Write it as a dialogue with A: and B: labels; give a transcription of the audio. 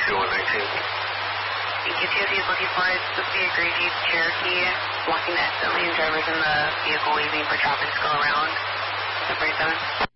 A: 2119.
B: EQTSC is looking for it. Supposed to be a gray Jeep Cherokee blocking the exit lane. Drivers in the vehicle waving for traffic to go around. 747.